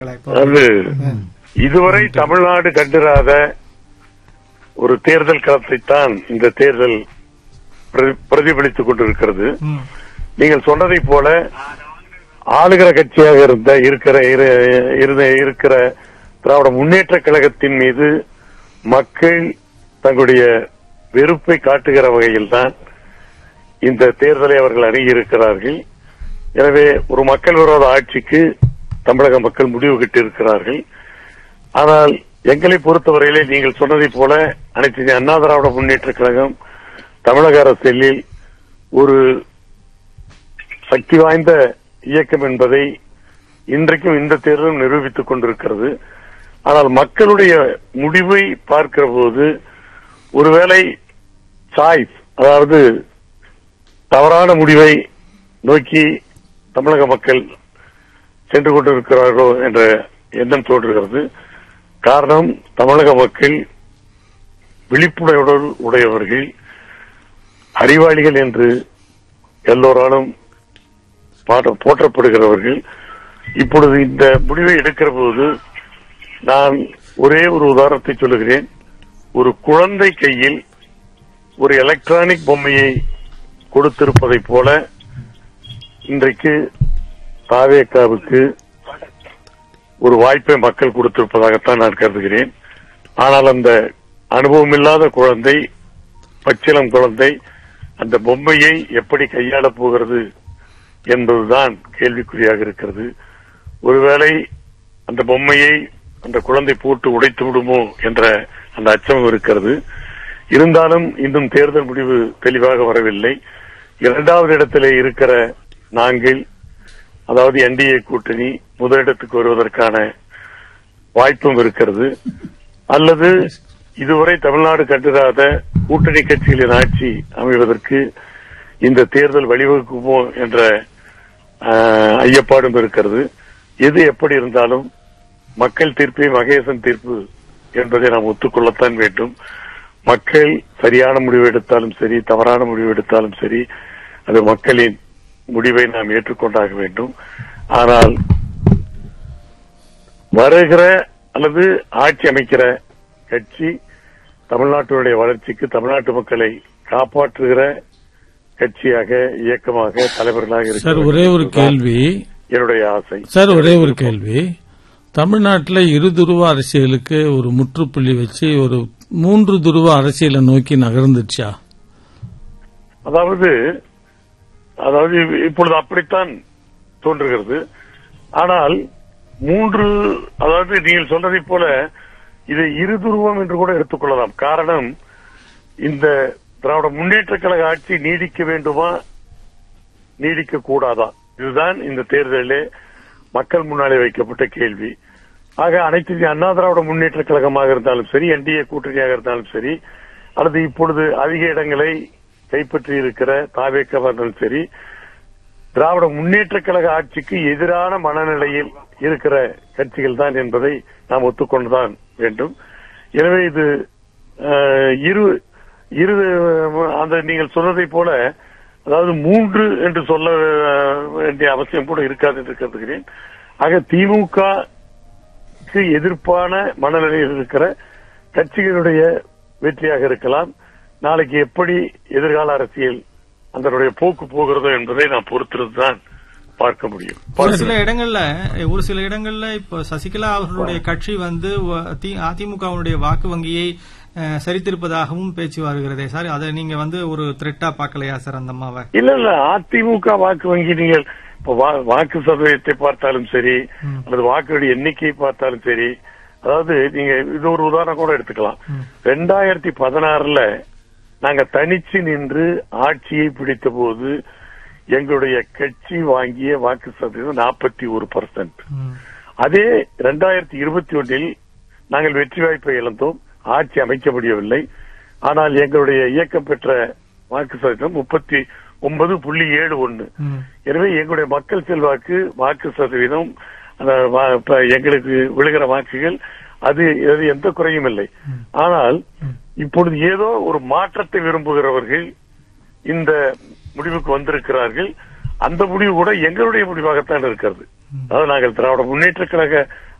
அது இதுவரை தமிழ்நாடு கண்டிராத ஒரு தேர்தல் களத்தைத்தான் இந்த தேர்தல் பிரதிபலித்துக் கொண்டிருக்கிறது. நீங்கள் சொன்னதை போல ஆளுகிற கட்சியாக இருக்கிற திராவிட முன்னேற்ற கழகத்தின் மீது மக்கள் தங்களுடைய வெறுப்பை காட்டுகிற வகையில்தான் இந்த தேர்தலை அவர்கள் அணுகியிருக்கிறார்கள். எனவே ஒரு மக்கள் விரோத ஆட்சிக்கு தமிழக மக்கள் முடிவு கட்டியிருக்கிறார்கள். ஆனால் எங்களை பொறுத்தவரையிலே நீங்கள் சொன்னதை போல அனைத்து இந்திய அண்ணா திராவிட முன்னேற்ற கழகம் தமிழக அரசியலில் ஒரு சக்தி வாய்ந்த இயக்கம் என்பதை இன்றைக்கும் இந்த தேர்தலும் நிரூபித்துக் கொண்டிருக்கிறது. ஆனால் மக்களுடைய முடிவை பார்க்கிற போது ஒருவேளை சாய்ஸ், அதாவது தவறான முடிவை நோக்கி தமிழக மக்கள் சென்று கொண்டிருக்கிறார்களோ என்ற எண்ணம் தோன்றுகிறது. காரணம், தமிழக மக்கள் விழிப்புணர்வு உடையவர்கள், அறிவாளிகள் என்று எல்லோராலும் போற்றப்படுகிறவர்கள். இப்பொழுது இந்த முடிவை எடுக்கிற போது நான் ஒரே ஒரு உதாரணத்தை சொல்லுகிறேன். ஒரு குழந்தை கையில் ஒரு எலக்ட்ரானிக் பொம்மையை கொடுத்திருப்பதைப் போல இன்றைக்கு தாவேகாவுக்கு ஒரு வாய்ப்பை மக்கள் கொடுத்திருப்பதாகத்தான் நான் கருதுகிறேன். ஆனால் அந்த அனுபவமில்லாத குழந்தை, பச்சிளம் குழந்தை, அந்த பொம்மையை எப்படி கையாளப் போகிறது என்பதுதான் கேள்விக்குறியாக இருக்கிறது. ஒருவேளை அந்த பொம்மையை அந்த குழந்தை போட்டு உடைத்து விடுமோ என்ற அந்த அச்சம் இருக்கிறது. இருந்தாலும் இன்னும் தேர்தல் முடிவு தெளிவாக வரவில்லை. இரண்டாவது இடத்திலே இருக்கிற நாங்கள், அதாவது என்டிஏ கூட்டணி முதலிடத்துக்கு வருவதற்கான வாய்ப்பும் இருக்கிறது. அல்லது இதுவரை தமிழ்நாடு கண்டிராத கூட்டணி கட்சிகளின் ஆட்சி அமைவதற்கு இந்த தேர்தல் வழிவகுக்குமோ என்ற ஐயப்பாடும் இருக்கிறது. எது எப்படி இருந்தாலும் மக்கள் தீர்ப்பே மகேசன் தீர்ப்பு என்பதை நாம் ஒத்துக்கொள்ளத்தான் வேண்டும். மக்கள் சரியான முடிவு எடுத்தாலும் சரி, தவறான முடிவு எடுத்தாலும் சரி, அது மக்களின் முடிவை நாம் ஏற்றுக்கொண்டாக வேண்டும். ஆனால் வருகிற அல்லது ஆட்சி அமைக்கிற கட்சி தமிழ்நாட்டினுடைய வளர்ச்சிக்கு, தமிழ்நாட்டு மக்களை காப்பாற்றுகிற கட்சியாக, இயக்கமாக, தலைவர்களாக இருக்கிறார். ஒரே ஒரு கேள்வி, என்னுடைய ஆசை சார், ஒரே ஒரு கேள்வி. தமிழ்நாட்டில் இருதுருவ அரசியலுக்கு ஒரு முற்றுப்புள்ளி வச்சு ஒரு 3 துருவ அரசியலை நோக்கி நகர்ந்துச்சா? அதாவது இப்பொழுது அப்படித்தான் தோன்றுகிறது. ஆனால் 3, அதாவது நீங்கள் சொன்னதை போல இது இருதுருவம் என்று கூட எடுத்துக்கொள்ளலாம். காரணம், இந்த திராவிட முன்னேற்ற கழக ஆட்சி நீடிக்க வேண்டுமா, நீடிக்க கூடாதா? இதுதான் இந்த தேர்தலிலே மக்கள் முன்னாலே வைக்கப்பட்ட கேள்வி. ஆக அனைத்து இந்திய அண்ணா திராவிட முன்னேற்ற கழகமாக இருந்தாலும் சரி, என்டிஏ கூட்டணியாக இருந்தாலும் சரி, அல்லது இப்பொழுது அதிக இடங்களை கைப்பற்றி இருக்கிற தாவேகா இருந்தாலும் சரி, திராவிட முன்னேற்ற கழக ஆட்சிக்கு எதிரான மனநிலையில் இருக்கிற கட்சிகள் தான் என்பதை நாம் ஒத்துக்கொண்டுதான் வேண்டும். எனவே இது அந்த நீங்கள் சொன்னதை போல, அதாவது 3 என்று சொல்ல வேண்டிய அவசியம் கூட இருக்காது என்று கருதுகிறேன். ஆக திமுகவுக்கு எதிர்ப்பான மனநிலையில் இருக்கிற கட்சிகளுடைய வெற்றியாக இருக்கலாம். நாளைக்கு எப்படி எதிர்கால அரசியல் அதனுடைய போக்கு போகிறதோ என்பதை நாம் பொறுத்திருந்துதான் பார்க்க முடியும். ஒரு சில இடங்கள்ல இப்ப சசிகலா அவர்களுடைய கட்சி அதிமுகவுடைய வாக்கு வங்கியை சரித்திருப்பதாகவும் பேச்சு வருகிறதே சார். அதை நீங்க ஒரு த்ரெட்டா பாக்கலையா சார் அந்த அம்மாவை? இல்ல, அதிமுக வாக்கு வங்கி நீங்கள் இப்ப வாக்கு சதவீதத்தை பார்த்தாலும் சரி, அல்லது வாக்குடைய எண்ணிக்கையை பார்த்தாலும் சரி, அதாவது நீங்க இது ஒரு உதாரணம் கூட எடுத்துக்கலாம். 2016 நாங்க தனிச்சு நின்று ஆட்சியை பிடித்த போது எங்களுடைய கட்சி வாங்கிய வாக்கு சதவீதம் 41%. அதே 2021 நாங்கள் வெற்றி வாய்ப்பை இழந்தோம், ஆட்சி அமைக்க முடியவில்லை. ஆனால் எங்களுடைய இயக்கம் பெற்ற வாக்கு சதவீதம் 39.71. எனவே எங்களுடைய மக்கள் செல்வாக்கு, வாக்கு சதவீதம், எங்களுக்கு விழுகிற வாக்குகள், அது எந்த குறையும் இல்லை. ஆனால் இப்பொழுது ஏதோ ஒரு மாற்றத்தை விரும்புகிறவர்கள் இந்த முடிவுக்கு வந்திருக்கிறார்கள். அந்த முடிவு கூட எங்களுடைய முடிவாகத்தான் இருக்கிறது. அதாவது நாங்கள் திராவிட முன்னேற்ற கழக